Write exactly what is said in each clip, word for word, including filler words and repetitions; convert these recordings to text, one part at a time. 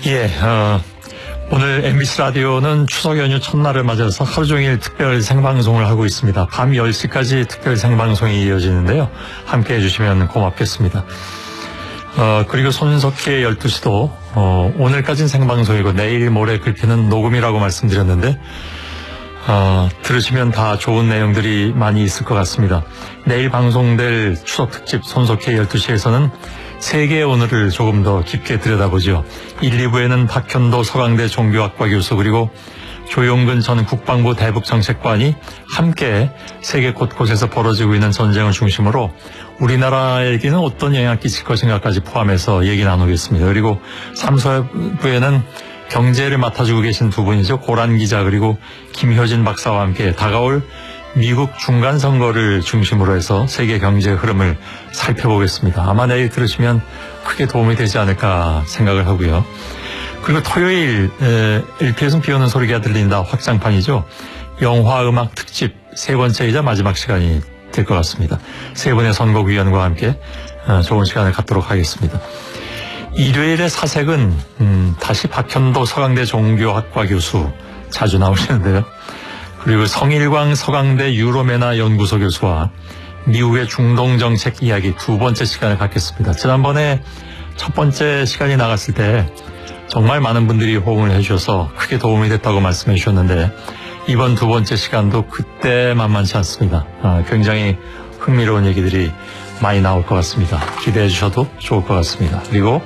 예, 어, 오늘 엠비씨 라디오는 추석 연휴 첫날을 맞아서 하루 종일 특별 생방송을 하고 있습니다. 밤 열 시까지 특별 생방송이 이어지는데요. 함께 해주시면 고맙겠습니다. 어, 그리고 손석희의 열두 시도 어, 오늘까지는 생방송이고 내일 모레 글피는 녹음이라고 말씀드렸는데 어, 들으시면 다 좋은 내용들이 많이 있을 것 같습니다. 내일 방송될 추석 특집 손석희의 열두 시에서는 세계의 오늘을 조금 더 깊게 들여다보죠. 일, 이 부에는 박현도 서강대 종교학과 교수 그리고 조용근 전 국방부 대북정책관이 함께 세계 곳곳에서 벌어지고 있는 전쟁을 중심으로 우리나라에게는 어떤 영향을 끼칠 것인가까지 포함해서 얘기 나누겠습니다. 그리고 삼, 사 부에는 경제를 맡아주고 계신 두 분이죠. 고란 기자 그리고 김효진 박사와 함께 다가올 미국 중간선거를 중심으로 해서 세계 경제 흐름을 살펴보겠습니다. 아마 내일 들으시면 크게 도움이 되지 않을까 생각을 하고요. 그리고 토요일 엘피에서는 비 오는 소리가 들린다 확장판이죠. 영화음악 특집 세 번째이자 마지막 시간이 될 것 같습니다. 세 분의 선곡위원과 함께 좋은 시간을 갖도록 하겠습니다. 일요일의 사색은 음, 다시 박현도 서강대 종교학과 교수 자주 나오시는데요. 그리고 성일광 서강대 유로메나 연구소 교수와 미국의 중동정책 이야기 두 번째 시간을 갖겠습니다. 지난번에 첫 번째 시간이 나갔을 때 정말 많은 분들이 호응을 해주셔서 크게 도움이 됐다고 말씀해 주셨는데 이번 두 번째 시간도 그때 만만치 않습니다. 아, 굉장히 흥미로운 얘기들이 많이 나올 것 같습니다. 기대해 주셔도 좋을 것 같습니다. 그리고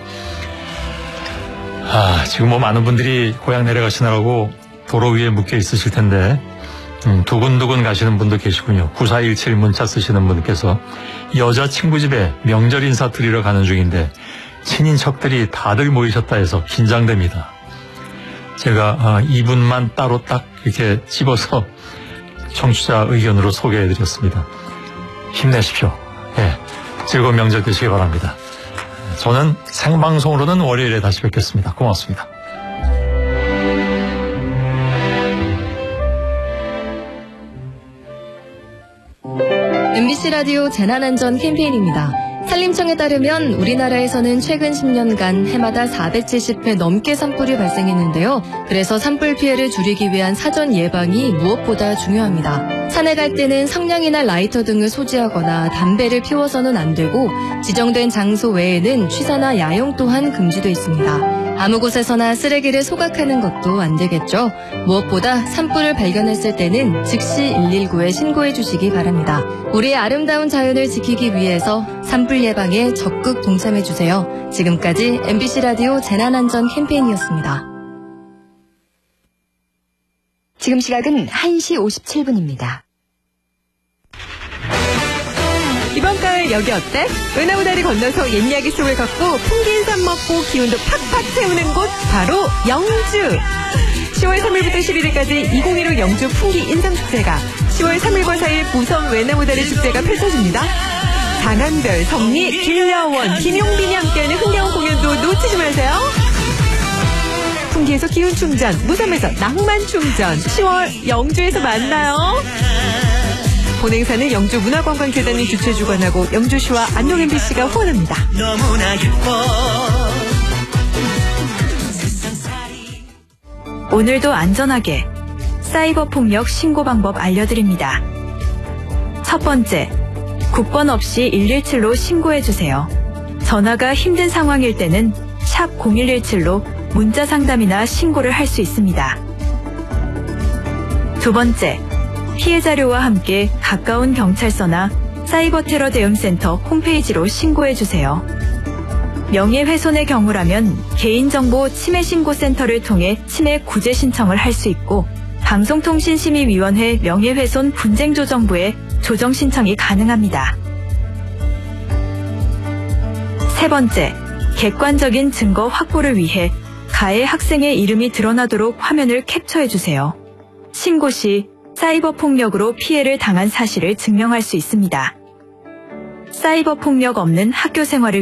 아, 지금 뭐 많은 분들이 고향 내려가시느라고 도로 위에 묶여 있으실 텐데 음, 두근두근 가시는 분도 계시군요. 구사일칠 문자 쓰시는 분께서 여자친구 집에 명절 인사 드리러 가는 중인데 친인척들이 다들 모이셨다 해서 긴장됩니다. 제가 아, 이분만 따로 딱 이렇게 집어서 청취자 의견으로 소개해드렸습니다. 힘내십시오. 예, 즐거운 명절 되시기 바랍니다. 저는 생방송으로는 월요일에 다시 뵙겠습니다. 고맙습니다. 엠비씨 라디오 재난안전 캠페인입니다. 산림청에 따르면 우리나라에서는 최근 십 년간 해마다 사백칠십 회 넘게 산불이 발생했는데요. 그래서 산불 피해를 줄이기 위한 사전 예방이 무엇보다 중요합니다. 산에 갈 때는 성냥이나 라이터 등을 소지하거나 담배를 피워서는 안 되고 지정된 장소 외에는 취사나 야영 또한 금지돼 있습니다. 아무 곳에서나 쓰레기를 소각하는 것도 안 되겠죠. 무엇보다 산불을 발견했을 때는 즉시 일일구에 신고해 주시기 바랍니다. 우리의 아름다운 자연을 지키기 위해서 산불 예방에 적극 동참해 주세요. 지금까지 엠비씨 라디오 재난안전 캠페인이었습니다. 지금 시각은 한 시 오십칠 분입니다. 이번 가을 여기 어때? 은하무다리 건너서 옛 이야기 속을 걷고 풍긴 산 먹고 기운도 팍팍 채우는 곳 바로 영주. 시월 삼일부터 십일일까지 이천십오 영주 풍기 인삼축제가 시월 삼일과 사일 부성 외나무다리 축제가 펼쳐집니다. 장한별, 성리, 길려원, 김용빈이 함께하는 흥겨운 공연도 놓치지 마세요. 풍기에서 기운 충전, 무삼에서 낭만 충전, 시월 영주에서 만나요. 본행사는 영주문화관광재단이 주최 주관하고 영주시와 안녕 엠비씨가 후원합니다. 너무나 예뻐. 오늘도 안전하게 사이버 폭력 신고 방법 알려드립니다. 첫 번째, 국번 없이 일일칠로 신고해주세요. 전화가 힘든 상황일 때는 샵 공일일칠로 문자 상담이나 신고를 할 수 있습니다. 두 번째, 피해 자료와 함께 가까운 경찰서나 사이버 테러 대응센터 홈페이지로 신고해주세요. 명예훼손의 경우라면 개인정보 침해신고센터를 통해 침해 구제 신청을 할 수 있고 방송통신심의위원회 명예훼손 분쟁조정부에 조정 신청이 가능합니다. 세 번째, 객관적인 증거 확보를 위해 가해 학생의 이름이 드러나도록 화면을 캡처해주세요. 신고 시 사이버 폭력으로 피해를 당한 사실을 증명할 수 있습니다. 사이버 폭력 없는 학교 생활을